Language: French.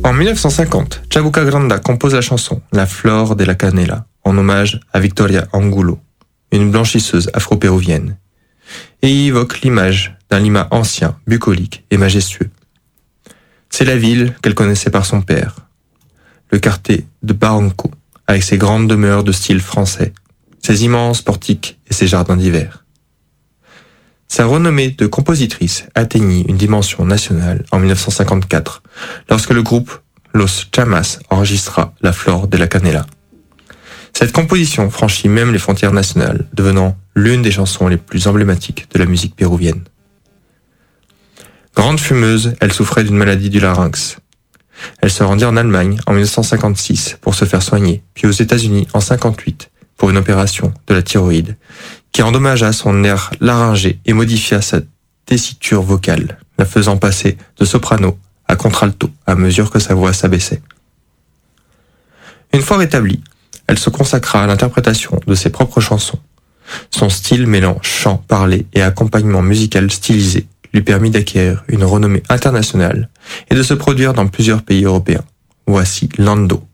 En 1950, Chabuca Granda compose la chanson La Flor de la Canela en hommage à Victoria Angulo, une blanchisseuse afro-péruvienne, et y évoque l'image d'un Lima ancien, bucolique et majestueux. C'est la ville qu'elle connaissait par son père, le quartier de Barranco, avec ses grandes demeures de style français, ses immenses portiques et ses jardins d'hiver. Sa renommée de compositrice atteignit une dimension nationale en 1954, lorsque le groupe Los Chamas enregistra La Flor de la Canela. Cette composition franchit même les frontières nationales, devenant l'une des chansons les plus emblématiques de la musique péruvienne. Grande fumeuse, elle souffrait d'une maladie du larynx. Elle se rendit en Allemagne en 1956 pour se faire soigner, puis aux États-Unis en 1958 pour une opération de la thyroïde, qui endommagea son nerf laryngé et modifia sa tessiture vocale, la faisant passer de soprano à contralto à mesure que sa voix s'abaissait. Une fois rétablie, elle se consacra à l'interprétation de ses propres chansons. Son style mêlant chant, parlé et accompagnement musical stylisé lui permit d'acquérir une renommée internationale et de se produire dans plusieurs pays européens. Voici Lando.